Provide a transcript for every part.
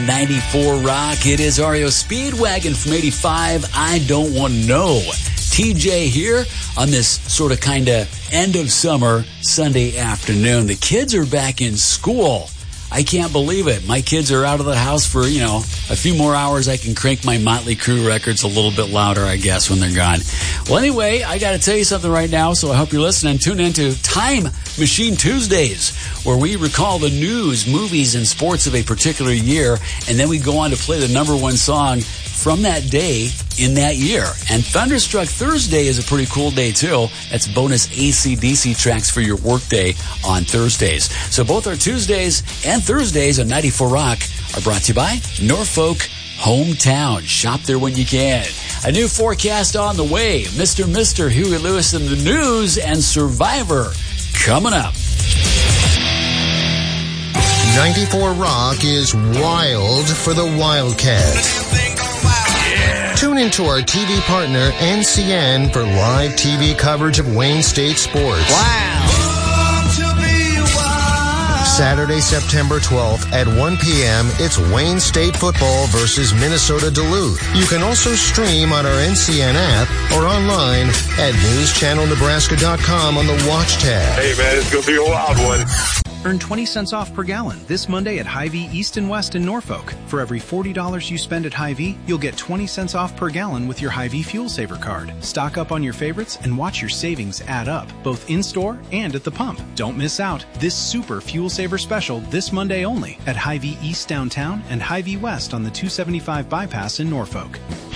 94 Rock. It is REO Speedwagon from 85. I don't want to know. TJ here on this sort of kind of end of summer Sunday afternoon. The kids are back in school. I can't believe it. My kids are out of the house for, a few more hours. I can crank my Motley Crue records a little bit louder, I guess, when they're gone. Well, anyway, I got to tell you something right now, so I hope you're listening. Tune into Time Machine Tuesdays, where we recall the news, movies, and sports of a particular year, and then we go on to play the number one song from that day in that year. And Thunderstruck Thursday is a pretty cool day, too. That's bonus AC/DC tracks for your workday on Thursdays. So both our Tuesdays and Thursdays on 94 Rock are brought to you by Norfolk Hometown. Shop there when you can. A new forecast on the way. Mr. Huey Lewis in the news and Survivor coming up. 94 Rock is wild for the Wildcats. Tune into our TV partner, NCN, for live TV coverage of Wayne State sports. Wow. Saturday, September 12th at 1 p.m., it's Wayne State football versus Minnesota Duluth. You can also stream on our NCN app or online at newschannelnebraska.com on the Watch tab. Hey, man, it's going to be a wild one. Earn 20 cents off per gallon this Monday at Hy-Vee East and West in Norfolk. For every $40 you spend at Hy-Vee, you'll get 20 cents off per gallon with your Hy-Vee Fuel Saver card. Stock up on your favorites and watch your savings add up, both in-store and at the pump. Don't miss out. This super Fuel Saver special this Monday only at Hy-Vee East downtown and Hy-Vee West on the 275 bypass in Norfolk.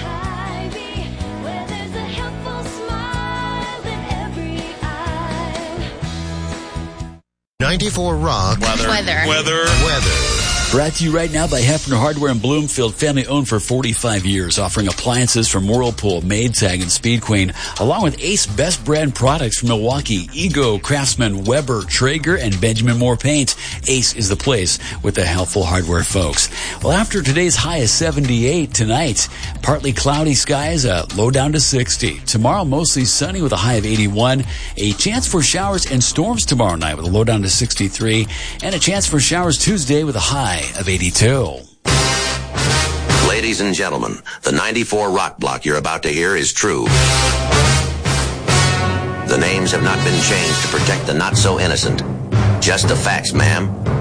94 Rock. Weather. Brought to you right now by Hefner Hardware in Bloomfield, family owned for 45 years, offering appliances from Whirlpool, Maytag, and Speed Queen, along with Ace Best Brand products from Milwaukee, Ego, Craftsman, Weber, Traeger, and Benjamin Moore Paint. Ace is the place with the helpful hardware folks. Well, after today's high of 78 tonight, partly cloudy skies, low down to 60. Tomorrow, mostly sunny with a high of 81. A chance for showers and storms tomorrow night with a low down to 63. And a chance for showers Tuesday with a high of 82. Ladies and gentlemen, the 94 Rock block you're about to hear is true. The names have not been changed to protect the not so innocent. Just the facts, ma'am.